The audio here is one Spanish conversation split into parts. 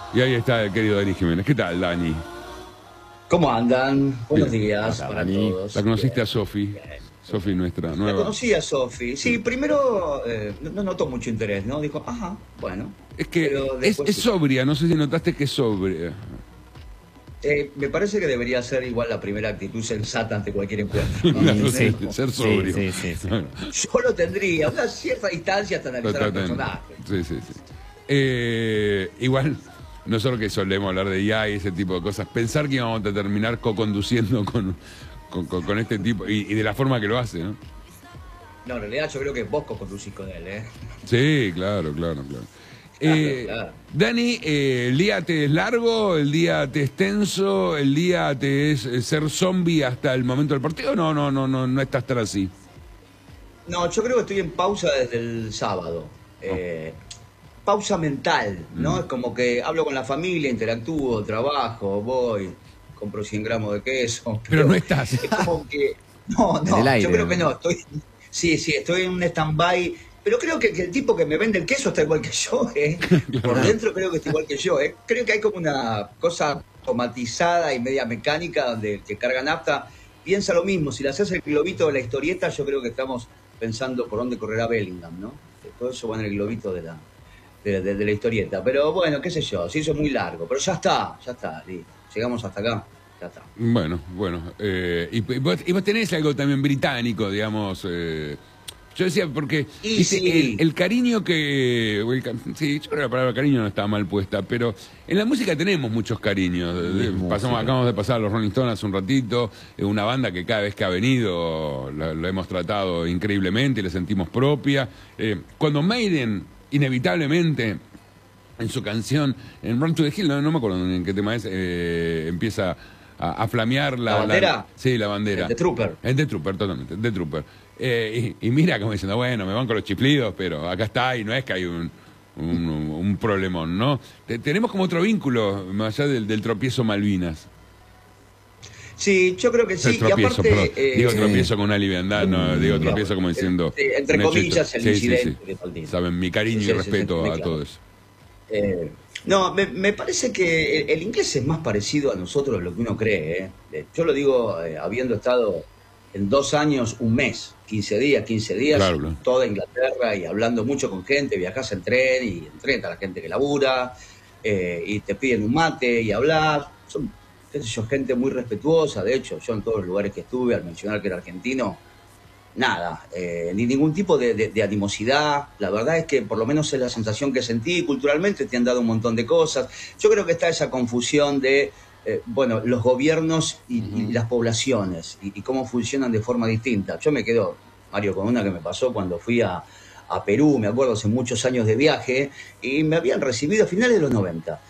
Y ahí está el querido Dani Jiménez. ¿Qué tal, Dani? ¿Cómo andan? Buenos Bien. días Hola, para Dani. todos. La conociste Bien, a Sofi. bien. Sofi, nuestra La nueva. conocí a Sofi. Sí, primero no notó mucho interés, ¿no? Dijo, ajá, bueno. Es que Pero después es sí. sobria, no sé si notaste que es sobria. Me parece que debería ser igual la primera actitud sensata ante cualquier encuentro, ¿no? Claro, Tener sí, ser sobrio. Bueno, Yo lo tendría, a una cierta distancia hasta analizar al personaje. sí, sí, sí. Igual, nosotros que solemos hablar de IA y ese tipo de cosas, pensar que íbamos a terminar co-conduciendo con este tipo y de la forma que lo hace, ¿no? No, en realidad yo creo que vos conducís con él, ¿eh? Sí, claro, claro, claro. Claro, claro. Dani, ¿el día te es largo? ¿El día te es tenso? ¿El día te es ser zombie hasta el momento del partido? No estás tan así. No, yo creo que estoy en pausa desde el sábado. Oh. Pausa mental, ¿no? Mm. Es como que hablo con la familia, interactúo, trabajo, voy, compro 100 gramos de queso, Pero no pero estás. es como que, no, En el no, yo aire. creo que no, sí, estoy en un stand-by, pero creo que el tipo que me vende el queso está igual que yo, ¿eh? Por dentro creo que está igual que yo, ¿eh? Creo que hay como una cosa automatizada y media mecánica donde el que carga nafta piensa lo mismo. Si le haces el globito de la historieta, yo creo que estamos pensando por dónde correrá Bellingham, ¿no? Todo eso va en el globito de la historieta. Pero bueno, qué sé yo, se hizo muy largo. Pero ya está, llegamos hasta acá, ya está. Bueno. Y vos tenés algo también británico, digamos. Yo decía, porque Y viste, sí, el cariño que... sí, yo creo que la palabra cariño no está mal puesta, pero en la música tenemos muchos cariños. Acabamos de pasar a los Rolling Stones hace un ratito, una banda que cada vez que ha venido la hemos tratado increíblemente y la sentimos propia. Cuando Maiden, inevitablemente, en su canción, en Run to the Hill, no me acuerdo en qué tema es, empieza a flamear ¿la bandera? sí, la bandera. El de Trooper. El de Trooper, totalmente, el de Trooper. Y mira como diciendo, bueno, me van con los chiflidos, pero acá está y no es que hay un problemón, ¿no? Tenemos como otro vínculo, más allá del tropiezo Malvinas. Sí, yo creo que El sí. Y tropiezo, perdón. aparte, Digo tropiezo con una liviandad, no, digo digamos, tropiezo como diciendo... entre un hecho comillas, el sí, incidente de Maldini. Saben, mi cariño Sí, y sí, respeto sí, a claro. todo eso. No, me parece que el inglés es más parecido a nosotros de lo que uno cree, ¿eh? Yo lo digo habiendo estado en 2 años, un mes, 15 días, Claro, en claro. toda Inglaterra y hablando mucho con gente, viajás en tren y en tren está la gente que labura y te piden un mate y hablar. Son, qué sé yo, gente muy respetuosa. De hecho, yo en todos los lugares que estuve, al mencionar que era argentino, nada, ni ningún tipo de animosidad. La verdad es que por lo menos es la sensación que sentí. Culturalmente te han dado un montón de cosas. Yo creo que está esa confusión de, bueno, los gobiernos y las poblaciones y cómo funcionan de forma distinta. Yo me quedo, Mario, con una que me pasó cuando fui a Perú, me acuerdo, hace muchos años de viaje, y me habían recibido a finales de los 90.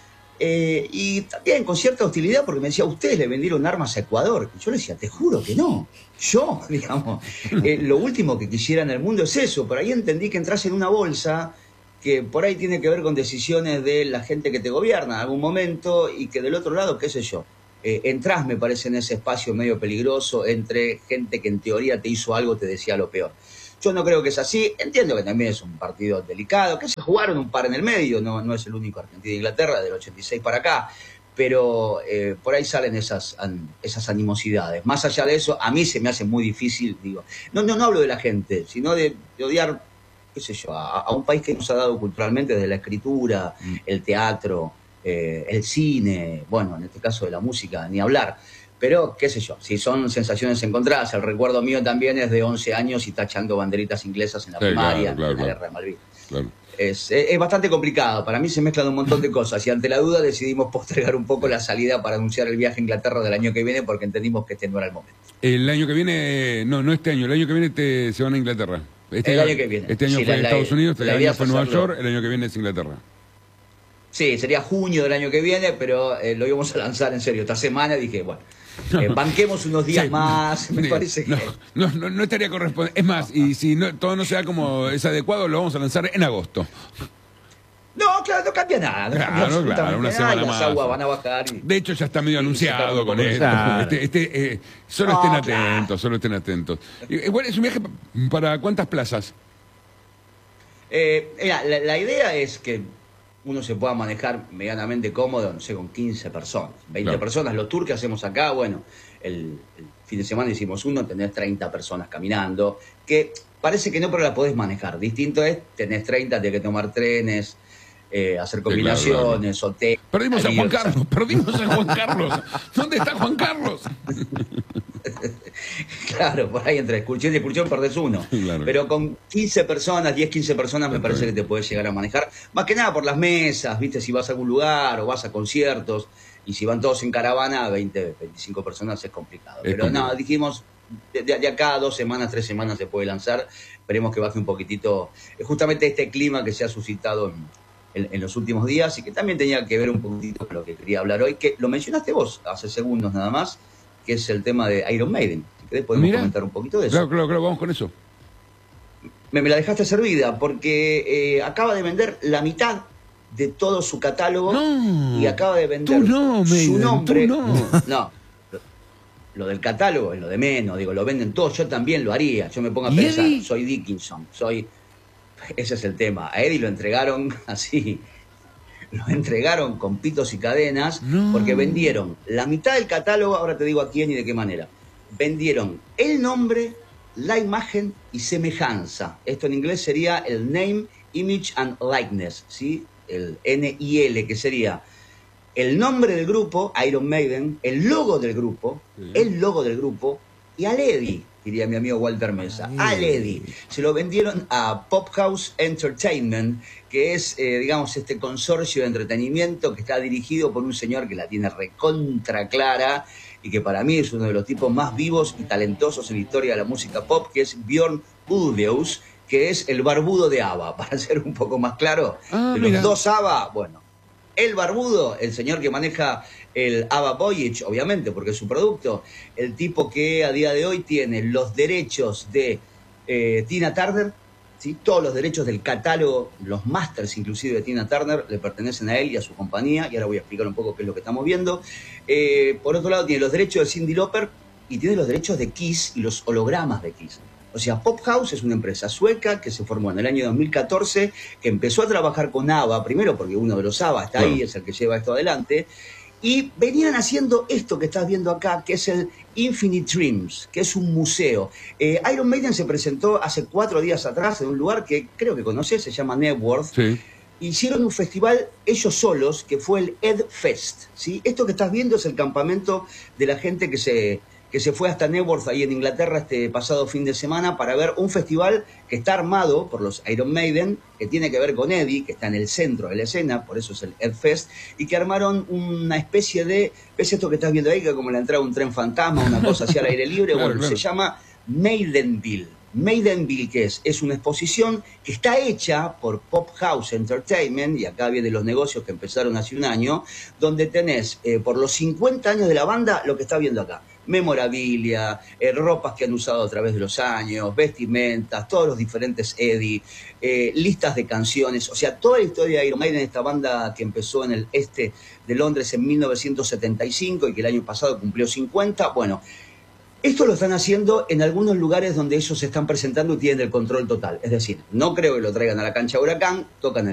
Y también con cierta hostilidad porque me decía, ustedes le vendieron armas a Ecuador. Y yo le decía, te juro que no. Yo, digamos, lo último que quisiera en el mundo es eso. Por ahí entendí que entras en una bolsa que por ahí tiene que ver con decisiones de la gente que te gobierna en algún momento y que del otro lado, qué sé yo, entrás, me parece, en ese espacio medio peligroso entre gente que en teoría te hizo algo, te decía lo peor. Yo no creo que es así. Entiendo que también es un partido delicado, que se jugaron un par en el medio, no es el único Argentina-Inglaterra del 86 para acá, pero por ahí salen esas animosidades. Más allá de eso, a mí se me hace muy difícil, digo, no hablo de la gente, sino de odiar, qué sé yo, a un país que nos ha dado culturalmente desde la escritura, el teatro, el cine, bueno, en este caso de la música, ni hablar. Pero, qué sé yo, si son sensaciones encontradas, el recuerdo mío también es de 11 años y tachando banderitas inglesas en la Sí, primaria, claro, en la claro. guerra de Malvinas. Claro. Es bastante complicado, para mí se mezclan un montón de cosas y ante la duda decidimos postergar un poco la salida para anunciar el viaje a Inglaterra del año que viene porque entendimos que este no era el momento. El año que viene, no este año, el año que viene se van a Inglaterra. El año que viene. Este año Sí, fue en Estados Unidos, el la año idea fue es en Nueva hacerlo. York, el año que viene es Inglaterra. Sí, sería junio del año que viene, pero lo íbamos a lanzar en serio esta semana. Dije, bueno, banquemos unos días Sí, más, me sí, parece que... no estaría correspondiente. Es más, y si todo no sea como es adecuado, lo vamos a lanzar en agosto. No, claro, no cambia nada. No cambia Claro, absolutamente una nada, semana y más. las aguas van a bajar. De hecho, ya está medio y anunciado sacaron con un poco de esto. Claro. Solo No, estén claro. atentos, solo estén atentos. Bueno, es un viaje para ¿cuántas plazas? Mira, la idea es que uno se pueda manejar medianamente cómodo, no sé, con 15 personas, 20 Claro. personas. Los tours que hacemos acá, bueno, el fin de semana hicimos uno, tenés 30 personas caminando, que parece que no, pero la podés manejar. Distinto es, tenés 30, tenés que tomar trenes, hacer combinaciones, claro. hoteles. Perdimos a salir, Juan Carlos, perdimos a Juan Carlos. ¿Dónde está Juan Carlos? Claro, por ahí entre excursión y excursión perdés uno. Claro. Pero con 15 personas, 10, 15 personas, me parece que te podés llegar a manejar. Más que nada por las mesas, ¿viste? Si vas a algún lugar o vas a conciertos, y si van todos en caravana, 20, 25 personas es complicado. Pero no, dijimos, de acá a 2 semanas, 3 semanas se puede lanzar. Esperemos que baje un poquitito. Justamente este clima que se ha suscitado en los últimos días y que también tenía que ver un poquitito con lo que quería hablar hoy, que lo mencionaste vos hace segundos nada más, que es el tema de Iron Maiden. Si querés podemos comentar un poquito de eso. Claro, vamos con eso. Me la dejaste servida porque acaba de vender la mitad de todo su catálogo y acaba de vender su nombre. No, lo del catálogo es lo de menos, digo, lo venden todos, yo también lo haría. Yo me pongo a pensar, soy Dickinson, ese es el tema. A Eddie lo entregaron así, lo entregaron con pitos y cadenas, porque vendieron la mitad del catálogo, ahora te digo a quién y de qué manera. Vendieron el nombre, la imagen y semejanza. Esto en inglés sería el Name, Image and Likeness, ¿sí? El NIL, que sería el nombre del grupo, Iron Maiden, el logo del grupo, y al Eddie, diría mi amigo Walter Mesa, al Eddie. Se lo vendieron a Pop House Entertainment, que es, digamos, este consorcio de entretenimiento que está dirigido por un señor que la tiene recontra clara y que para mí es uno de los tipos más vivos y talentosos en la historia de la música pop, que es Björn Ulvaeus, que es el barbudo de ABBA, para ser un poco más claro. De los dos ABBA, bueno, el barbudo, el señor que maneja el ABBA Voyage, obviamente, porque es su producto, el tipo que a día de hoy tiene los derechos de Tina Turner, ¿sí? Todos los derechos del catálogo, los masters inclusive de Tina Turner, le pertenecen a él y a su compañía, y ahora voy a explicar un poco qué es lo que estamos viendo. Por otro lado, tiene los derechos de Cyndi Lauper y tiene los derechos de Kiss y los hologramas de Kiss. O sea, Pop House es una empresa sueca que se formó en el año 2014, que empezó a trabajar con ABBA, primero porque uno de los ABBA está ahí, es el que lleva esto adelante, y venían haciendo esto que estás viendo acá, que es el Infinite Dreams, que es un museo. Iron Maiden se presentó hace 4 días atrás en un lugar que creo que conocés, se llama Networth. Sí. Hicieron un festival ellos solos, que fue el Ed Fest, ¿sí? Esto que estás viendo es el campamento de la gente que se fue hasta Networth, ahí en Inglaterra, este pasado fin de semana, para ver un festival que está armado por los Iron Maiden, que tiene que ver con Eddie, que está en el centro de la escena, por eso es el Ed Fest, y que armaron una especie de, ¿ves esto que estás viendo ahí? Que como la entrada de un tren fantasma, una cosa así al aire libre, bueno, se llama Maidenville. Maidenville, ¿qué es? Es una exposición que está hecha por Pop House Entertainment, y acá vienen los negocios que empezaron hace un año, donde tenés, por los 50 años de la banda, lo que está viendo acá. Memorabilia, ropas que han usado a través de los años, vestimentas, todos los diferentes Eddie, listas de canciones, o sea, toda la historia de Iron Maiden, esta banda que empezó en el este de Londres en 1975 y que el año pasado cumplió 50, bueno, esto lo están haciendo en algunos lugares donde ellos se están presentando y tienen el control total. Es decir, no creo que lo traigan a la cancha Huracán, tocan el